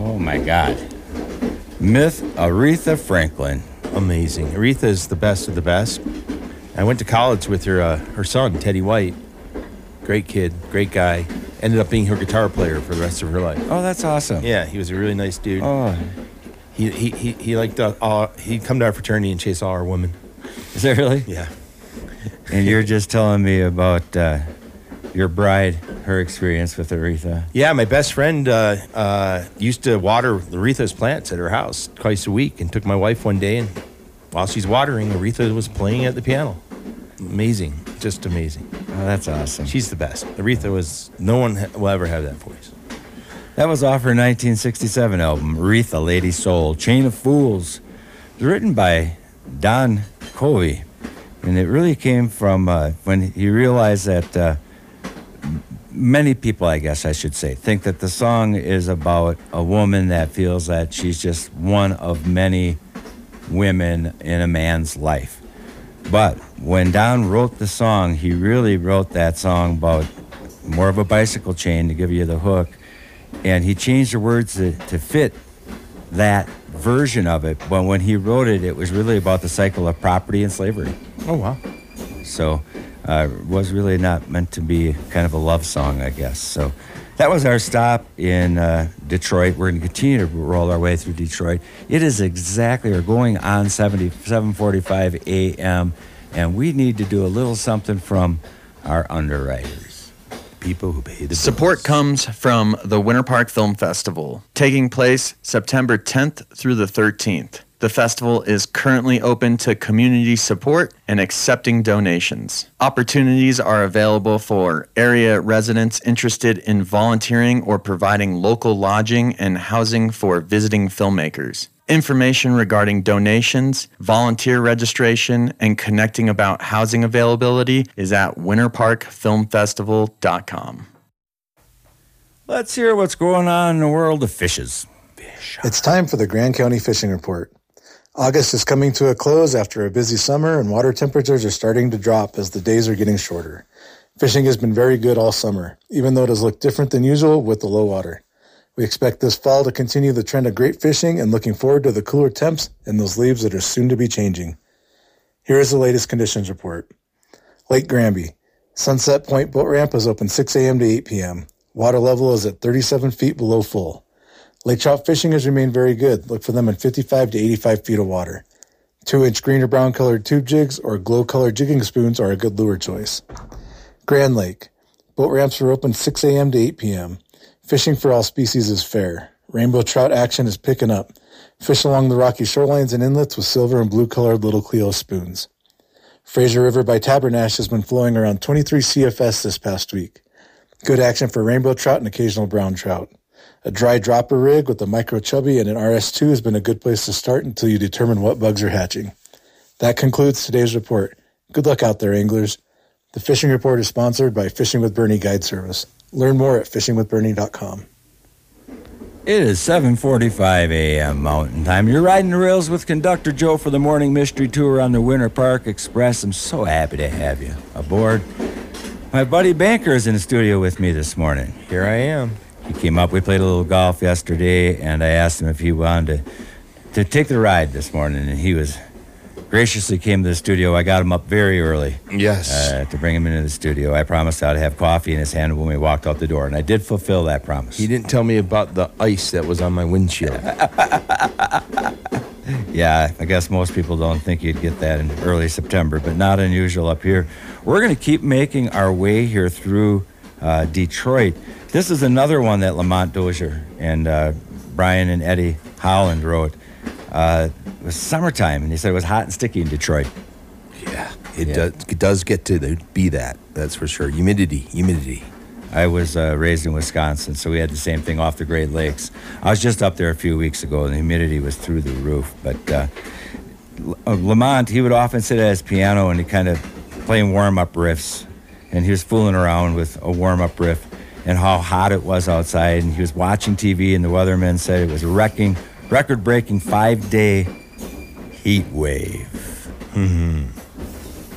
Oh, my God. Myth Aretha Franklin. Amazing. Aretha is the best of the best. I went to college with her son, Teddy White. Great kid, great guy. Ended up being her guitar player for the rest of her life. Oh, that's awesome. Yeah, he was a really nice dude. Oh. He liked he'd come to our fraternity and chase all our women. Is that really? Yeah. And you're just telling me about your bride, her experience with Aretha. Yeah, my best friend used to water Aretha's plants at her house twice a week, and took my wife one day, and while she's watering, Aretha was playing at the piano. Amazing, just amazing. Oh, that's awesome. She's the best. Aretha no one will ever have that voice. That was off her 1967 album, Aretha, Lady Soul, Chain of Fools. It was written by Don Covey, and it really came from when he realized that many people, I guess I should say, think that the song is about a woman that feels that she's just one of many women in a man's life. But when Don wrote the song, he really wrote that song about more of a bicycle chain, to give you the hook, and he changed the words to fit that version of it. But when he wrote it, it was really about the cycle of property and slavery. Oh, wow. So it was really not meant to be kind of a love song, I guess. So that was our stop in Detroit. We're going to continue to roll our way through Detroit. It is exactly, or going on 7:45 a.m., and we need to do a little something from our underwriters. People who pay the Support bills. comes from the Winter Park Film Festival, taking place September 10th through the 13th. The festival is currently open to community support and accepting donations. Opportunities are available for area residents interested in volunteering or providing local lodging and housing for visiting filmmakers. Information regarding donations, volunteer registration, and connecting about housing availability is at winterparkfilmfestival.com. Let's hear what's going on in the world of fishes. It's time for the Grand County Fishing Report. August is coming to a close after a busy summer, and water temperatures are starting to drop as the days are getting shorter. Fishing has been very good all summer, even though it has looked different than usual with the low water. We expect this fall to continue the trend of great fishing, and looking forward to the cooler temps and those leaves that are soon to be changing. Here is the latest conditions report. Lake Granby. Sunset Point Boat Ramp is open 6 a.m. to 8 p.m. Water level is at 37 feet below full. Lake trout fishing has remained very good. Look for them in 55 to 85 feet of water. 2-inch green or brown colored tube jigs or glow colored jigging spoons are a good lure choice. Grand Lake. Boat ramps are open 6 a.m. to 8 p.m. Fishing for all species is fair. Rainbow trout action is picking up. Fish along the rocky shorelines and inlets with silver and blue colored little Cleo spoons. Fraser River by Tabernash has been flowing around 23 CFS this past week. Good action for rainbow trout and occasional brown trout. A dry dropper rig with a micro chubby and an RS2 has been a good place to start until you determine what bugs are hatching. That concludes today's report. Good luck out there, anglers. The Fishing Report is sponsored by Fishing with Bernie Guide Service. Learn more at fishingwithbernie.com. It is 7:45 a.m. Mountain Time. You're riding the rails with Conductor Joe for the morning mystery tour on the Winter Park Express. I'm so happy to have you aboard. My buddy Banker is in the studio with me this morning. Here I am. He came up, we played a little golf yesterday, and I asked him if he wanted to take the ride this morning, and he graciously came to the studio. I got him up very early. Yes. To bring him into the studio. I promised I'd have coffee in his hand when we walked out the door, and I did fulfill that promise. He didn't tell me about the ice that was on my windshield. Yeah, I guess most people don't think you'd get that in early September, but not unusual up here. We're going to keep making our way here through Detroit. This is another one that Lamont Dozier and Brian and Eddie Holland wrote. It was summertime, and he said it was hot and sticky in Detroit. Yeah, it does get to be that. That's for sure. Humidity. I was raised in Wisconsin, so we had the same thing off the Great Lakes. I was just up there a few weeks ago, and the humidity was through the roof. But Lamont, he would often sit at his piano, and he kind of playing warm-up riffs, and he was fooling around with a warm-up riff and how hot it was outside, and he was watching TV, and the weatherman said it was a record-breaking 5-day heat wave. Mm-hmm.